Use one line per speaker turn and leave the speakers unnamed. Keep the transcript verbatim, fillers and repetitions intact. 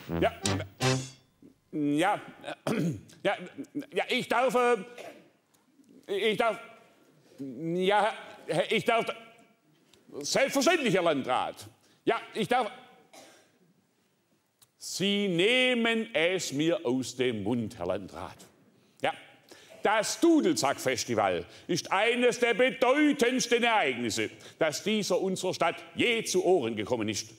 Ja, ja, ja, ja, ich darf, äh, ich darf, ja, ich darf, selbstverständlich, Herr Landrat. Ja, ich darf, Sie nehmen es mir aus dem Mund, Herr Landrat. Ja, das Dudelsack-Festival ist eines der bedeutendsten Ereignisse, das dieser unserer Stadt je zu Ohren gekommen ist.